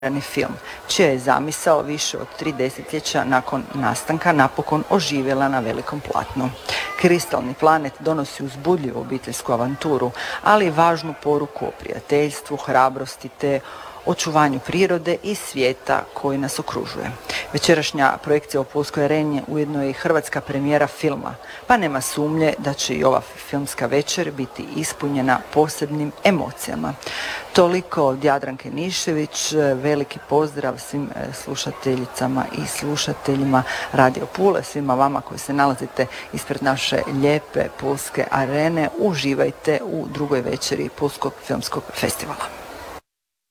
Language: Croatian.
film, čija je zamisao više od 3 desetljeća nakon nastanka napokon oživjela na velikom platnu. Kristalni planet donosi uzbudljivu obiteljsku avanturu, ali i važnu poruku o prijateljstvu, hrabrosti te očuvanju prirode i svijeta koji nas okružuje. Večerašnja projekcija u Pulskoj areni je ujedno i hrvatska premijera filma, pa nema sumnje da će i ova filmska večer biti ispunjena posebnim emocijama. Toliko od Jadranke Nišević, veliki pozdrav svim slušateljicama i slušateljima Radio Pule, svima vama koji se nalazite ispred naše lijepe Pulske arene. Uživajte u drugoj večeri Pulskog filmskog festivala.